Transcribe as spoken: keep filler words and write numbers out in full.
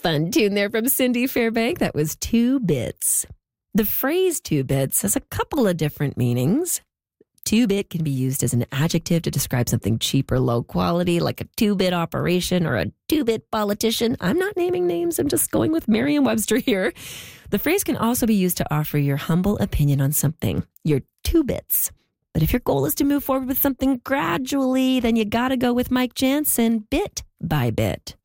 fun tune there from Cindy Fairbank. That was Two Bits. The phrase two bits has a couple of different meanings. Two-bit can be used as an adjective to describe something cheap or low quality, like a two-bit operation or a two-bit politician. I'm not naming names. I'm just going with Merriam-Webster here. The phrase can also be used to offer your humble opinion on something. You're two bits. But if your goal is to move forward with something gradually, then you got to go with Mike Jansen, bit by bit.